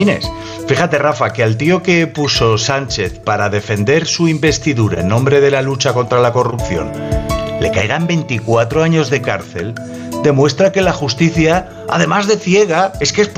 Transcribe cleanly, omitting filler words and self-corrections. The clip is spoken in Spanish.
Fíjate, Rafa, que al tío que puso Sánchez para defender su investidura en nombre de la lucha contra la corrupción le caigan 24 años de cárcel, demuestra que la justicia, además de ciega, es que es